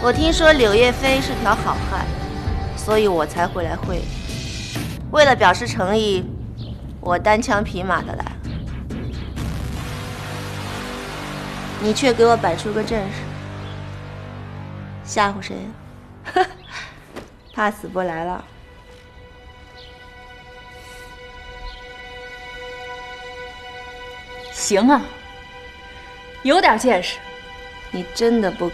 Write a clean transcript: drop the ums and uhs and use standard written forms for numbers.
我听说柳叶飞是条好汉，所以我才会来会你。为了表示诚意，我单枪匹马的来，你却给我摆出个阵势，吓唬谁？怕死不来了。 行啊，有点见识。 你真的不